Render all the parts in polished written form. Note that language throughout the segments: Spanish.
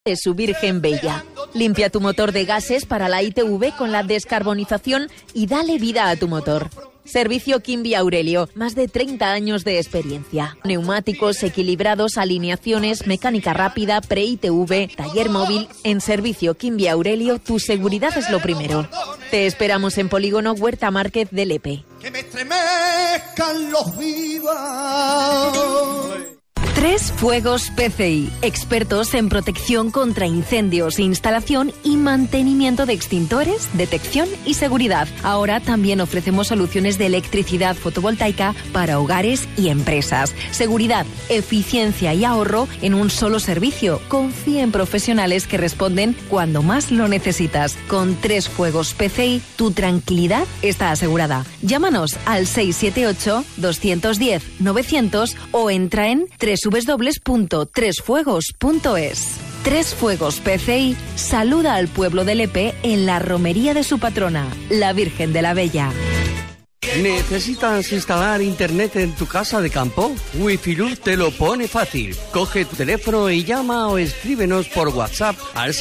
de su Virgen Bella. Limpia tu motor de gases para la ITV con la descarbonización y dale vida a tu motor. Servicio Quimby Aurelio, más de 30 años de experiencia. Neumáticos equilibrados, alineaciones, mecánica rápida, pre-ITV, taller móvil. En Servicio Quimby Aurelio, tu seguridad es lo primero. Te esperamos en Polígono Huerta Márquez de Lepe. Que me estremezcan los vivos. Tres Fuegos PCI, expertos en protección contra incendios, instalación y mantenimiento de extintores, detección y seguridad. Ahora también ofrecemos soluciones de electricidad fotovoltaica para hogares y empresas. Seguridad, eficiencia y ahorro en un solo servicio. Confía en profesionales que responden cuando más lo necesitas. Con Tres Fuegos PCI, tu tranquilidad está asegurada. Llámanos al 678-210-900 o entra en www.tresfuegos.es. Tres Fuegos PCI saluda al pueblo de Lepe en la romería de su patrona, la Virgen de la Bella. ¿Necesitas instalar internet en tu casa de campo? Wifiluz te lo pone fácil. Coge tu teléfono y llama o escríbenos por WhatsApp al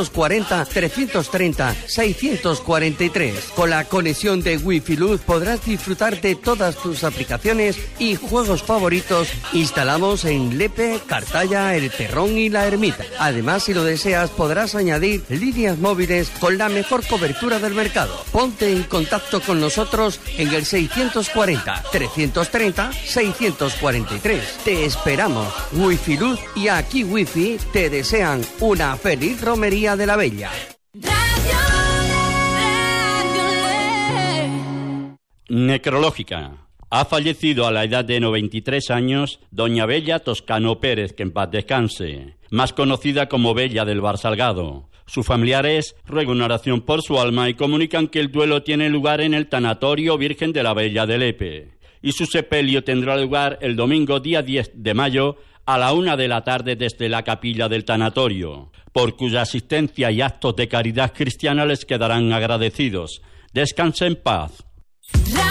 640-330-643. Con la conexión de Wifiluz podrás disfrutar de todas tus aplicaciones y juegos favoritos. Instalamos en Lepe, Cartaya, El Terrón y La Ermita. Además, si lo deseas, podrás añadir líneas móviles con la mejor cobertura del mercado. Ponte en contacto con nosotros en el 640-330-643. Te esperamos. Wifiluz y Aquí Wifi te desean una feliz romería de la Bella. Necrológica. Ha fallecido a la edad de 93 años doña Bella Toscano Pérez, que en paz descanse, más conocida como Bella del Bar Salgado. Sus familiares ruegan una oración por su alma y comunican que el duelo tiene lugar en el Tanatorio Virgen de la Bella de Lepe y su sepelio tendrá lugar el domingo día 10 de mayo a la 1 de la tarde desde la capilla del tanatorio, por cuya asistencia y actos de caridad cristiana les quedarán agradecidos. Descanse en paz.